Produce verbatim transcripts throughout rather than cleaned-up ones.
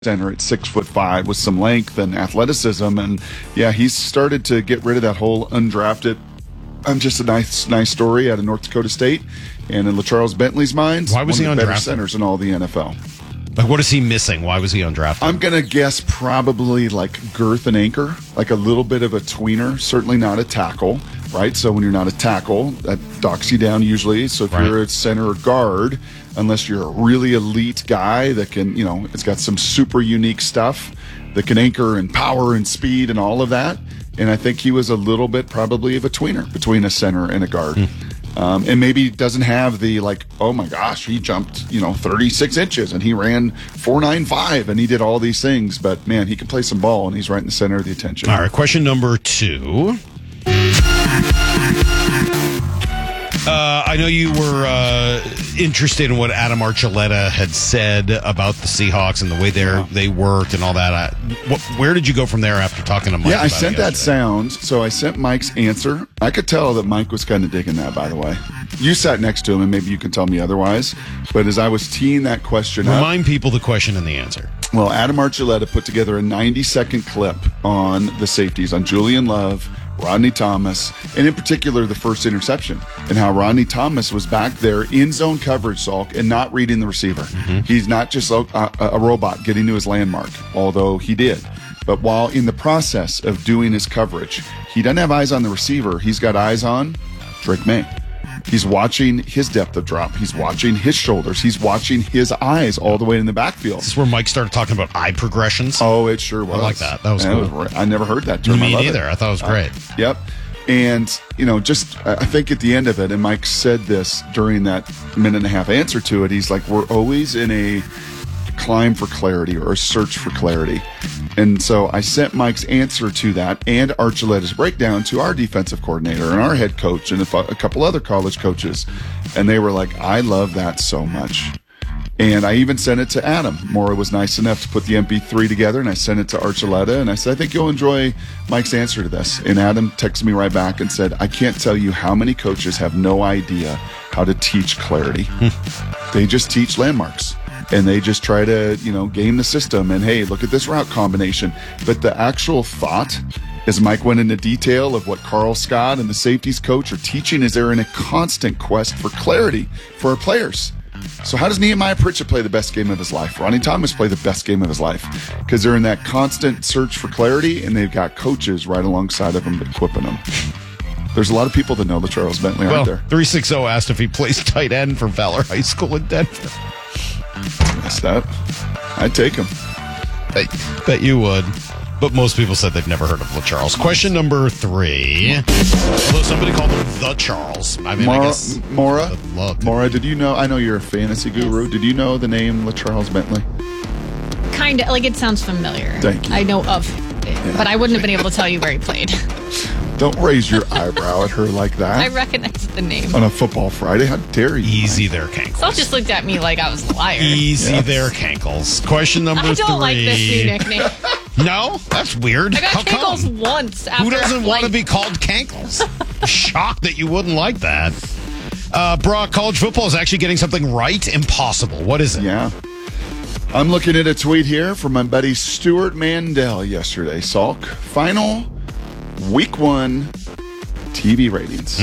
center at six foot five with some length and athleticism, and yeah, he's started to get rid of that whole undrafted. I'm just a nice, nice story out of North Dakota State, and in LaCharles Bentley's mind, why was one he of the better undrafted? centers in all the N F L. Like, what is he missing? Why was he undrafted? I'm gonna guess probably like girth and anchor, like a little bit of a tweener. Certainly not a tackle, right? So when you're not a tackle, that docks you down usually. So if Right. you're a center or guard, unless you're a really elite guy that can, you know, it's got some super unique stuff that can anchor and power and speed and all of that. And I think he was a little bit probably of a tweener between a center and a guard. Hmm. Um, and maybe doesn't have the like, oh my gosh, he jumped, you know, thirty-six inches and he ran four ninety-five and he did all these things. But man, he can play some ball and he's right in the center of the attention. All right, question number two. Uh, I know you were uh, interested in what Adam Archuleta had said about the Seahawks and the way they Yeah. they worked and all that. I, what, where did you go from there after talking to Mike? Yeah, I about sent it that yesterday? sound. So I sent Mike's answer. I could tell that Mike was kind of digging that, by the way. You sat next to him, and maybe you can tell me otherwise. But as I was teeing that question up, Remind people the question and the answer. well, Adam Archuleta put together a ninety-second clip on the safeties, on Julian Love, Rodney Thomas, and in particular the first interception, and how Rodney Thomas was back there in zone coverage, Salk, and not reading the receiver. He's not just a, a, a robot getting to his landmark, although he did. But while in the process of doing his coverage, he doesn't have eyes on the receiver. He's got eyes on Drake May. He's watching his depth of drop. He's watching his shoulders. He's watching his eyes all the way in the backfield. This is where Mike started talking about eye progressions. Oh, it sure was. I like that. That was And it cool. was- I never heard that term. I Me love neither. it. I thought it was great. Uh, yep. And, you know, just, I I think at the end of it, and Mike said this during that minute and a half answer to it, he's like, we're always in a climb for clarity or a search for clarity. And so I sent Mike's answer to that and Archuleta's breakdown to our defensive coordinator and our head coach and a, fu- a couple other college coaches. And they were like, I love that so much. And I even sent it to Adam. Maura was nice enough to put the M P three together, and I sent it to Archuleta, and I said, I think you'll enjoy Mike's answer to this. And Adam texted me right back and said, I can't tell you how many coaches have no idea how to teach clarity. They just teach landmarks. And they just try to, you know, game the system. And, hey, look at this route combination. But the actual thought, as Mike went into detail of what Carl Scott and the safeties coach are teaching, is they're in a constant quest for clarity for our players. So how does Nehemiah Pritchett play the best game of his life? Ronnie Thomas play the best game of his life? Because they're in that constant search for clarity, and they've got coaches right alongside of them equipping them. There's a lot of people that know LaCharles Bentley, aren't Well, there? three sixty asked if he plays tight end for Valor High School in Denver. Messed up. I'd take him. Bet, bet you would. But most people said they've never heard of LaCharles. Question number three. Although somebody called him the Charles. I mean, I Maura, guess. Maura, I'd love to. Maura, did you know? I know you're a fantasy guru. Did you know the name LaCharles Bentley? Kind of, like it sounds familiar. Thank you. I know of it, but I wouldn't have been able to tell you where he played. Don't raise your eyebrow at her like I that recognize the name. on a football Friday. How dare you? Easy there, Cankles. Sal just looked at me like I was a liar. Easy Yes. there, Cankles. Question number I don't three. like this new nickname. No? That's weird. I got How Cankles come? once after Who doesn't a want to flight. be called Cankles? Shocked that you wouldn't like that. Uh, Brock, college football is actually getting something right impossible. What is it? Yeah. I'm looking at a tweet here from my buddy Stuart Mandel yesterday. Salk, final week one T V ratings.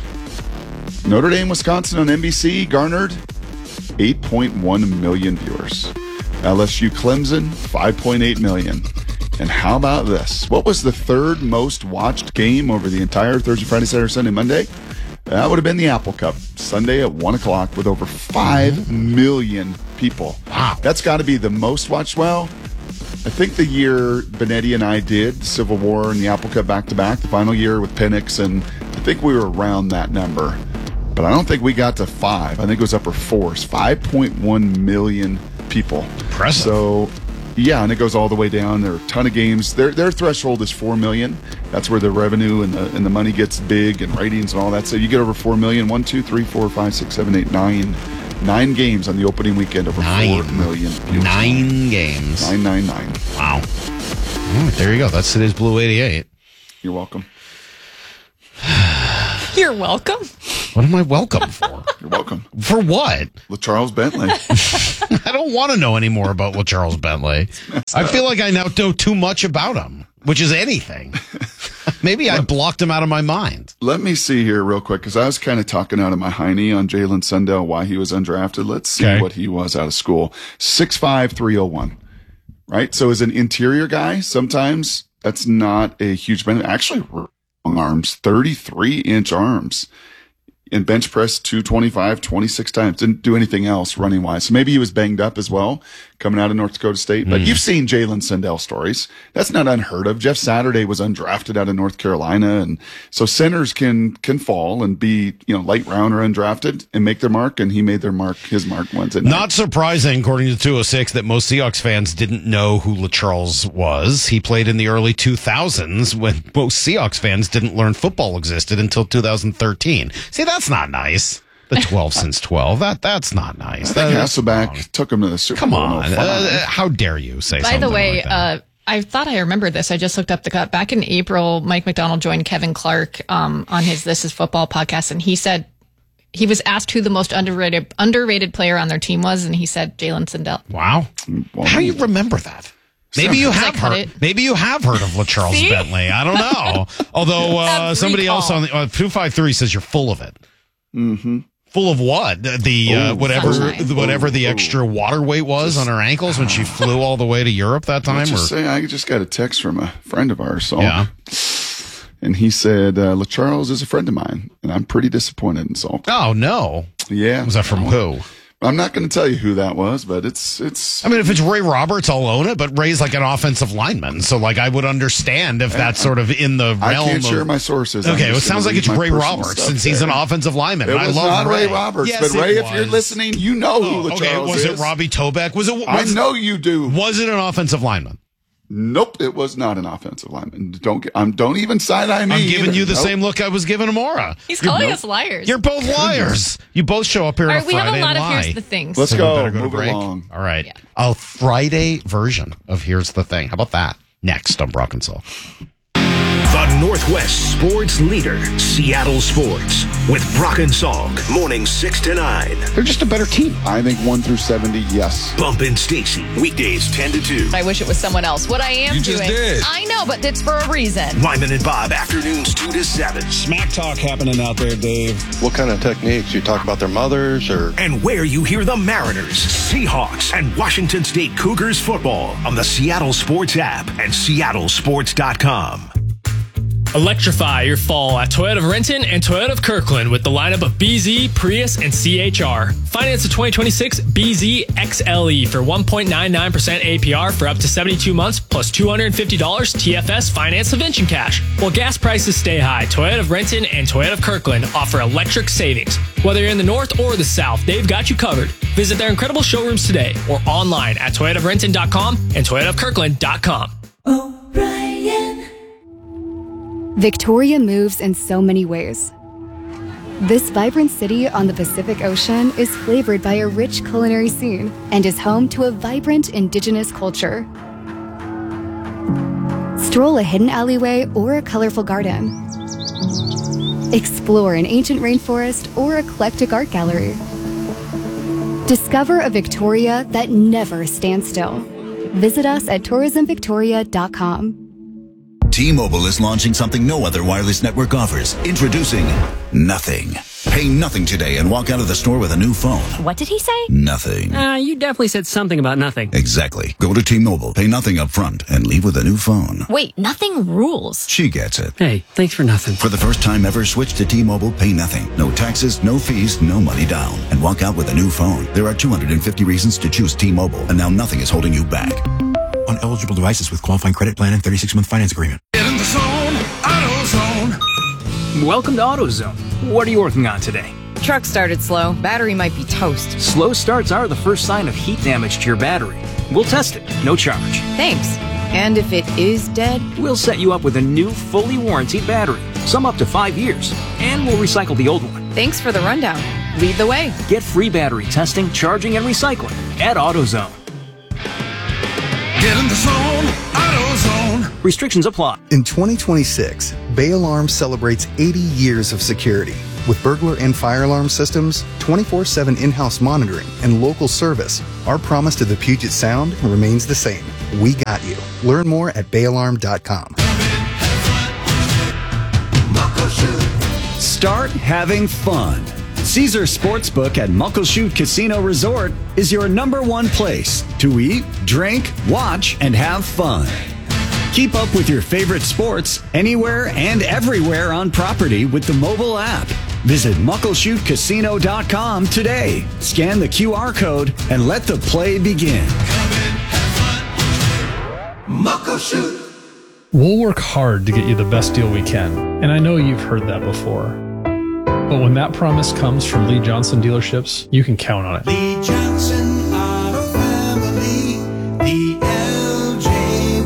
Notre Dame, Wisconsin on N B C garnered eight point one million viewers. L S U, Clemson, five point eight million. And how about this? What was the third most watched game over the entire Thursday, Friday, Saturday, Sunday, Monday? That would have been the Apple Cup, Sunday at one o'clock with over five million people. Wow. That's got to be the most watched. Well, I think the year Benetti and I did the Civil War and the Apple Cup back-to-back, the final year with Penix, and I think we were around that number. But I don't think we got to five. I think it was upper fours. five point one million people. Impressive. So, yeah, and it goes all the way down. There are a ton of games. Their their threshold is four million. That's where the revenue and the and the money gets big and ratings and all that. So you get over four million. One, two, three, four, five, six, seven, eight, nine. Nine games on the opening weekend over Nine. four million views. Nine games. Nine, nine, nine. Wow. All right, there you go. That's today's Blue eighty-eight. You're welcome. You're welcome. What am I welcome for? You're welcome. For what? LaCharles Bentley. I don't want to know any more about LaCharles Bentley. I feel like I now know too much about him, which is anything. Maybe I blocked him out of my mind. Let me see here real quick, because I was kind of talking out of my hiney on Jalen Sundell, why he was undrafted. Let's see Okay. what he was out of school. six five, three oh one. Right? So as an interior guy, sometimes that's not a huge benefit. Actually, long arms, thirty-three inch arms. And bench press two twenty-five, twenty-six times. Didn't do anything else running wise. So maybe he was banged up as well coming out of North Dakota State. But mm. you've seen Jalen Sundell stories. That's not unheard of. Jeff Saturday was undrafted out of North Carolina. And so centers can, can fall and be, you know, late round or undrafted and make their mark. And he made their mark, his mark Wednesday night. Not surprising, according to two oh six, that most Seahawks fans didn't know who LaCharles was. He played in the early two thousands when most Seahawks fans didn't learn football existed until two thousand thirteen. See, that's not nice. The twelve since twelve. That That's not nice. I think That- Hasselbeck took him to the Super Come Bowl. on. in oh five. Uh, how dare you say By something the way, like that? uh, I thought I remembered this. I just looked up the cut. Back in April, Mike McDonald joined Kevin Clark um, on his This Is Football podcast, and he said he was asked who the most underrated underrated player on their team was, and he said Jalen Sundell. Wow. Well, How do you remember that? Maybe you have I cut heard. it. Maybe you have heard of LaCharles See? Bentley. I don't know. Although uh, That's somebody recall. else on the uh, two five three says you're full of it. Mm-hmm. Full of what? The, the uh, Oh, whatever sunshine. the, whatever the Oh, extra water weight was on her ankles when she flew all the way to Europe that time. Let's Or just say I just got a text from a friend of ours. So, yeah. and he said, uh, LaCharles is a friend of mine, and I'm pretty disappointed in Salt. Oh no. Yeah. Was that from who? I'm not going to tell you who that was, but it's, it's, I mean, if it's Ray Roberts, I'll own it. But Ray's like an offensive lineman, so like I would understand if that's sort of in the realm. I can't of, share my sources. I'm Okay, well, it just sounds gonna like it's leave my Ray personal Roberts stuff since he's there. an offensive lineman. It I was love not Ray, Ray Roberts, Yes, but it Ray, if you're was. listening, you know who Oh, okay, LaCharles was is. it Robbie Tobeck? Was it? Was, I know you do. Was it an offensive lineman? Nope, it was not an offensive lineman. Don't get, um, don't even side eye me. I'm giving either. you the Nope. same look I was giving Amora. He's You're calling both- us liars. You're both liars. You both show up here All on right, a we Friday have a lot and of lie. Here's the Things. Let's So we go. better go to Move break. along. All right. Yeah. A Friday version of Here's the Thing. How about that? Next on Brock and Saul. The Northwest sports leader, Seattle Sports, with Brock and Salk, mornings six to nine. They're just a better team. I think one through seventy, yes. Bump and Stacy, weekdays ten to two. I wish it was someone else. What I am You just doing. did. I know, but it's for a reason. Lyman and Bob, afternoons two to seven. Smack talk happening out there, Dave. What kind of techniques? You talk about their mothers or? And where you hear the Mariners, Seahawks, and Washington State Cougars football on the Seattle Sports app and seattle sports dot com. Electrify your fall at Toyota of Renton and Toyota of Kirkland with the lineup of B Z, Prius, and C H R. Finance the twenty twenty-six B Z X L E for one point nine nine percent A P R for up to seventy-two months plus two hundred fifty dollars T F S finance subvention cash. While gas prices stay high, Toyota of Renton and Toyota of Kirkland offer electric savings. Whether you're in the north or the south, they've got you covered. Visit their incredible showrooms today or online at toyota of renton dot com and toyota of kirkland dot com. Victoria moves in so many ways. This vibrant city on the Pacific Ocean is flavored by a rich culinary scene and is home to a vibrant indigenous culture. Stroll a hidden alleyway or a colorful garden. Explore an ancient rainforest or eclectic art gallery. Discover a Victoria that never stands still. Visit us at tourism victoria dot com. T-Mobile is launching something no other wireless network offers. Introducing Nothing. Pay nothing today and walk out of the store with a new phone. What did he say? Nothing. Uh, you definitely said something about nothing. Exactly. Go to T-Mobile, pay nothing up front, and leave with a new phone. Wait, nothing rules. She gets it. Hey, thanks for nothing. For the first time ever, switch to T-Mobile, pay nothing. No taxes, no fees, no money down. And walk out with a new phone. There are two hundred fifty reasons to choose T-Mobile, and now nothing is holding you back. On eligible devices with qualifying credit plan and thirty-six month finance agreement. Get in the zone, AutoZone. Welcome to AutoZone. What are you working on today? Truck started slow. Battery might be toast. Slow starts are the first sign of heat damage to your battery. We'll test it, no charge. Thanks. And if it is dead? We'll set you up with a new, fully warranted battery, some up to five years, and we'll recycle the old one. Thanks for the rundown. Lead the way. Get free battery testing, charging, and recycling at AutoZone. Get in the zone, AutoZone. Restrictions apply. In twenty twenty-six, Bay Alarm celebrates eighty years of security. With burglar and fire alarm systems, twenty-four seven in-house monitoring, and local service, our promise to the Puget Sound remains the same. We got you. Learn more at bay alarm dot com. Start having fun. Caesar Sportsbook at Muckleshoot Casino Resort is your number one place to eat, drink, watch, and have fun. Keep up with your favorite sports anywhere and everywhere on property with the mobile app. Visit muckleshoot casino dot com today. Scan the Q R code and let the play begin. Muckleshoot. We'll work hard to get you the best deal we can, and I know you've heard that before. But when that promise comes from Lee Johnson Dealerships, you can count on it. Lee Johnson Auto Family, the L J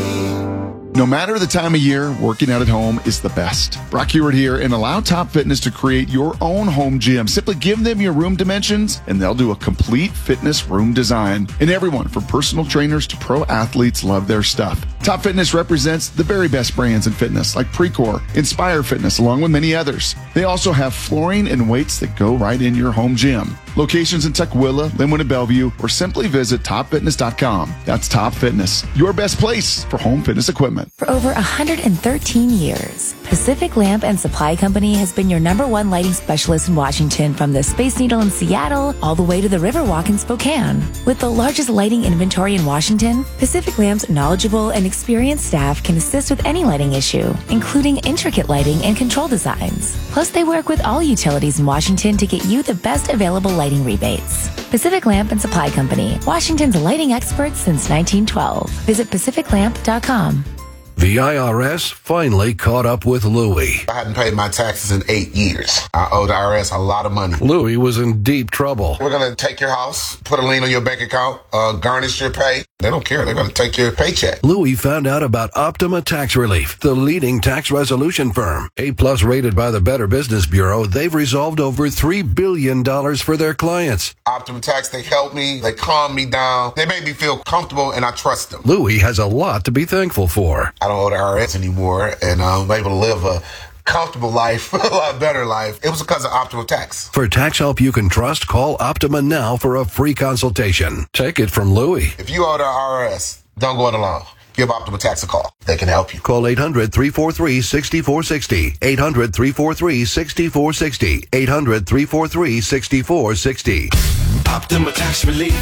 way. No matter the time of year, working out at home is the best. Brock Heward here, and allow Top Fitness to create your own home gym. Simply give them your room dimensions, and they'll do a complete fitness room design. And everyone, from personal trainers to pro athletes, love their stuff. Top Fitness represents the very best brands in fitness, like Precor, Inspire Fitness, along with many others. They also have flooring and weights that go right in your home gym. Locations in Tukwila, Linwood, and Bellevue, or simply visit top fitness dot com. That's Top Fitness, your best place for home fitness equipment. For over one hundred thirteen years, Pacific Lamp and Supply Company has been your number one lighting specialist in Washington, from the Space Needle in Seattle all the way to the Riverwalk in Spokane. With the largest lighting inventory in Washington, Pacific Lamp's knowledgeable and experienced staff can assist with any lighting issue, including intricate lighting and control designs. Plus, they work with all utilities in Washington to get you the best available lighting rebates. Pacific Lamp and Supply Company, Washington's lighting experts since nineteen twelve. Visit pacific lamp dot com. The I R S finally caught up with Louie. I hadn't paid my taxes in eight years. I owed the I R S a lot of money. Louie was in deep trouble. We're going to take your house, put a lien on your bank account, uh, garnish your pay. They don't care. They're going to take your paycheck. Louie found out about Optima Tax Relief, the leading tax resolution firm. A-plus rated by the Better Business Bureau, they've resolved over three billion dollars for their clients. Optima Tax, they helped me. They calmed me down. They made me feel comfortable, and I trust them. Louie has a lot to be thankful for. I don't owe the I R S anymore, and I'm able to live a comfortable life, a lot better life. It was because of Optima Tax. For tax help you can trust, call Optima now for a free consultation. Take it from Louie. If you owe the I R S, don't go it alone. Give Optima Tax a call. They can help you. Call eight hundred, three four three, six four six zero. eight hundred, three four three, six four six zero. eight hundred, three four three, six four six zero. Optima Tax Relief.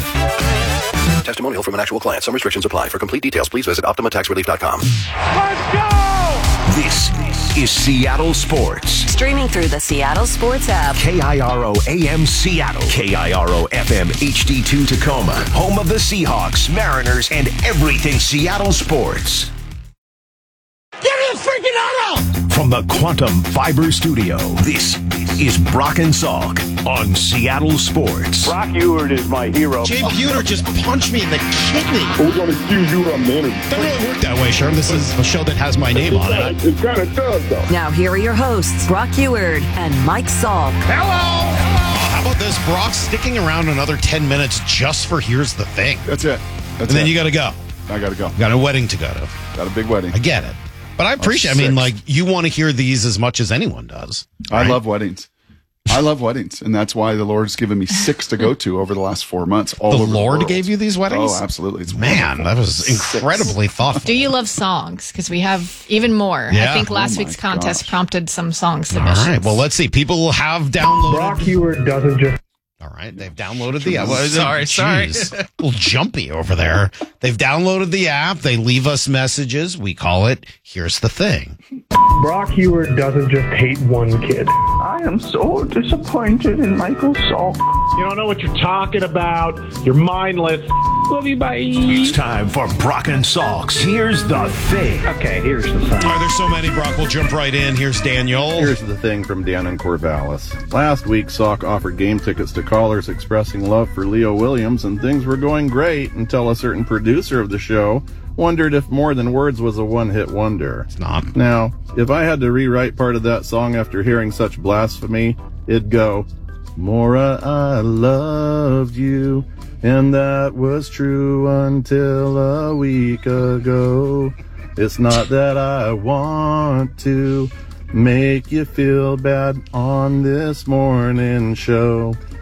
Testimonial from an actual client. Some restrictions apply. For complete details, please visit optima tax relief dot com. Let's go! This is Seattle Sports. Streaming through the Seattle Sports app. K I R O A M Seattle. K I R O F M H D two Tacoma. Home of the Seahawks, Mariners, and everything Seattle sports. Give me a freaking auto! From the Quantum Fiber Studio, this is Brock and Salk on Seattle Sports. Brock Heward is my hero. Jay Buhner just punched me in the kidney. We're going to accuse you of management. Doesn't really work that way, Sherm. This is a show that has my name on it. It kind of does, though. Now, here are your hosts, Brock Heward and Mike Salk. Hello! Hello! How about this? Brock sticking around another ten minutes just for Here's the Thing. That's it. That's and then it. you got to go. I got to go. Got a wedding to go to. Got a big wedding. I get it. But I appreciate, I mean, like, you want to hear these as much as anyone does. Right? I love weddings. I love weddings. And that's why the Lord's given me six to go to over the last four months. All the over Lord the gave you these weddings? Oh, absolutely. It's Man, wonderful. that was incredibly Six. thoughtful. Do you love songs? Because we have even more. Yeah. I think last Oh week's my contest gosh. prompted some song All submissions. right. Well, let's see. People have downloaded. Brock Heward doesn't just. All right, they've downloaded the app. Sorry, sorry. Jeez. A little jumpy over there. They've downloaded the app. They leave us messages. We call it Here's the Thing. Brock Heward doesn't just hate one kid. I am so disappointed in Michael Salk. You don't know what you're talking about. You're mindless. Love you, bye. It's time for Brock and Salk's Here's the Thing. Okay, here's the thing. All right, there's so many, Brock. We'll jump right in. Here's Daniel. Here's the thing from Dan in Corvallis. Last week, Salk offered game tickets to callers expressing love for Leo Williams, and things were going great until a certain producer of the show wondered if More Than Words was a one-hit wonder. It's not. Now, if I had to rewrite part of that song after hearing such blasphemy, it'd go, Maura, I loved you, and that was true until a week ago. It's not that I want to make you feel bad on this morning show.